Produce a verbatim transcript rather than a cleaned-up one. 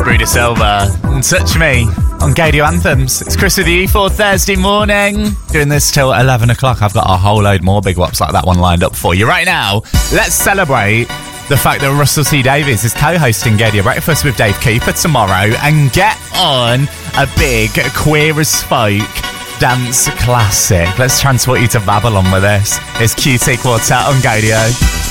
Bruda Silva and Touch Me on Gadio Anthems. It's Chris with you for Thursday morning. Doing this till eleven o'clock. I've got a whole load more big whops like that one lined up for you. Right now, let's celebrate the fact that Russell T Davies is co-hosting Gadio Breakfast with Dave Cooper tomorrow and get on a big Queer as Folk dance classic. Let's transport you to Babylon with this. It's Q T Quartet on Gadio.